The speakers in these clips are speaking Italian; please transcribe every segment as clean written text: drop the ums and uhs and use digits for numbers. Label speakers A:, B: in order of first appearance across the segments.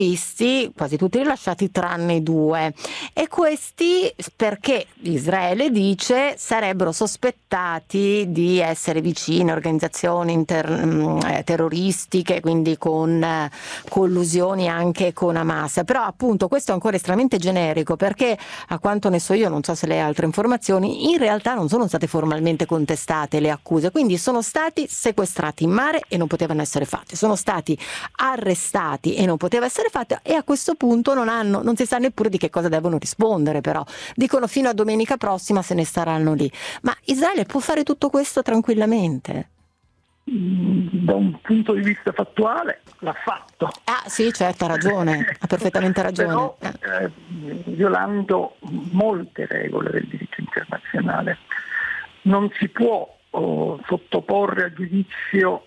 A: visti, quasi tutti rilasciati tranne i due, e questi perché Israele dice sarebbero sospettati di essere vicini a organizzazioni terroristiche, quindi con collusioni anche con Hamas. Però appunto questo è ancora estremamente generico, perché a quanto ne so io, non so se lei ha altre informazioni, in realtà non sono state formalmente contestate le accuse, quindi sono stati sequestrati in mare e non potevano essere fatti, sono stati arrestati e non poteva essere fatto, e a questo punto non si sa neppure di che cosa devono rispondere. Però dicono fino a domenica prossima se ne staranno lì. Ma Israele può fare tutto questo tranquillamente?
B: Da un punto di vista fattuale l'ha fatto.
A: Ah sì, certo, ha ragione, ha perfettamente ragione.
B: Però violando molte regole del diritto internazionale. Non si può sottoporre a giudizio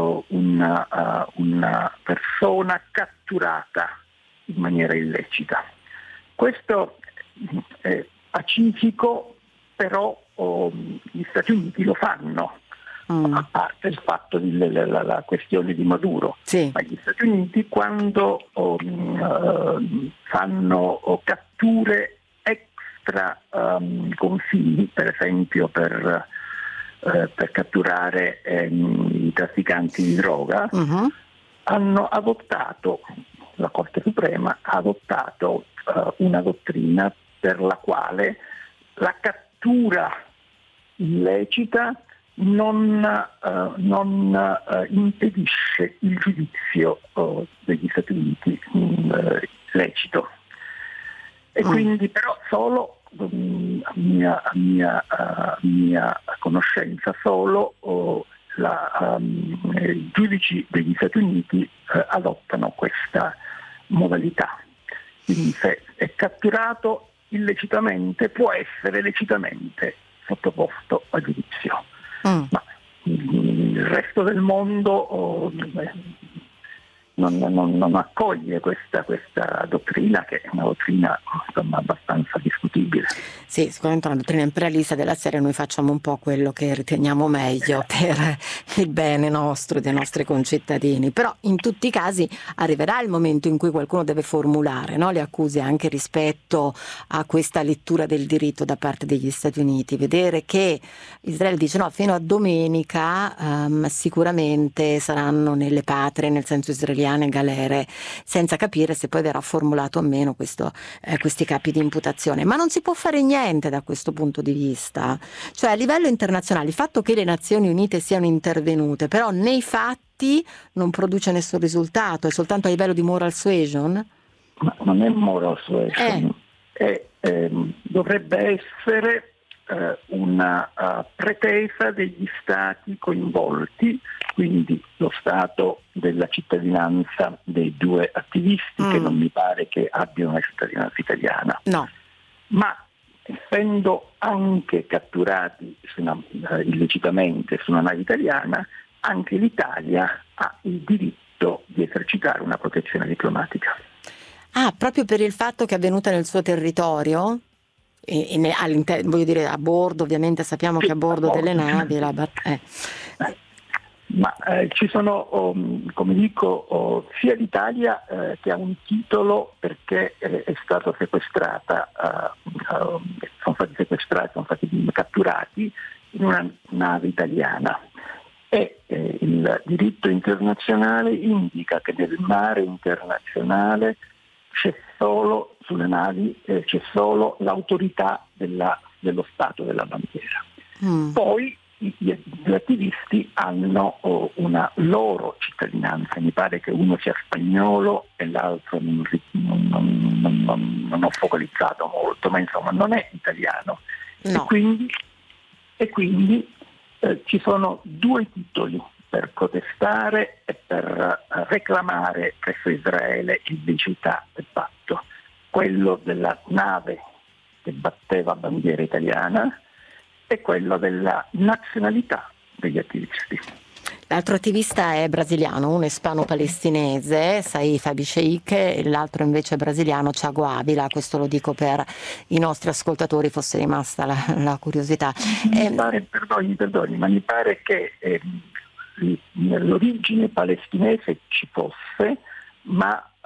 B: una persona catturata in maniera illecita. Questo è pacifico, però gli Stati Uniti lo fanno, a parte il fatto la questione di Maduro.
A: Sì.
B: Ma gli Stati Uniti quando fanno catture extra confini, per esempio per catturare i trafficanti di droga, hanno adottato, la Corte Suprema ha adottato una dottrina per la quale la cattura illecita non impedisce il giudizio degli Stati Uniti lecito. E quindi però solo a mia conoscenza solo i giudici degli Stati Uniti adottano questa modalità. Quindi se è catturato illecitamente può essere lecitamente sottoposto a giudizio. Ma il resto del mondo non accoglie questa dottrina, che è una dottrina insomma abbastanza discutibile.
A: Sì, sicuramente una dottrina imperialista della serie noi facciamo un po' quello che riteniamo meglio per il bene nostro e dei nostri concittadini, però in tutti i casi arriverà il momento in cui qualcuno deve formulare, no, le accuse anche rispetto a questa lettura del diritto da parte degli Stati Uniti, vedere che Israele dice no, fino a domenica sicuramente saranno nelle patrie, nel senso israeliane, galere, senza capire se poi verrà formulato o meno questi capi di imputazione. Ma non si può fare niente da questo punto di vista, cioè a livello internazionale il fatto che le Nazioni Unite siano intervenute però nei fatti non produce nessun risultato, è soltanto a livello di moral suasion?
B: Ma non è moral suasion, dovrebbe essere una pretesa degli stati coinvolti, quindi lo stato della cittadinanza dei due attivisti, che non mi pare che abbiano una cittadinanza italiana.
A: No.
B: Ma essendo anche catturati illecitamente su una nave italiana, anche l'Italia ha il diritto di esercitare una protezione diplomatica.
A: Ah, proprio per il fatto che è avvenuta nel suo territorio? Voglio dire, a bordo, ovviamente sappiamo che a bordo delle navi
B: ma ci sono, come dico, sia l'Italia che ha un titolo perché è stata sequestrata, sono stati catturati in una nave italiana, e il diritto internazionale indica che nel mare internazionale sulle navi c'è solo l'autorità dello Stato della bandiera. Poi gli attivisti hanno una loro cittadinanza, mi pare che uno sia spagnolo e l'altro non ho focalizzato molto, ma insomma non è italiano.
A: No.
B: E quindi ci sono due titoli per protestare e per reclamare presso Israele illiceità del fatto: quello della nave che batteva bandiera italiana e quello della nazionalità degli attivisti.
A: L'altro attivista è brasiliano, uno ispano-palestinese, Saif Abishaic, e l'altro invece è brasiliano, Thiago Avila. Questo lo dico per i nostri ascoltatori, fosse rimasta la curiosità.
B: Perdoni, ma mi pare che nell'origine palestinese ci fosse, ma